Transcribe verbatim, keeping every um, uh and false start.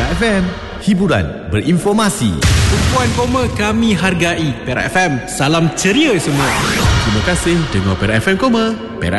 Perak F M, hiburan berinformasi. Puan Koma kami hargai. Perak F M, salam ceria semua. Terima kasih dengar Perak F M Koma. Perak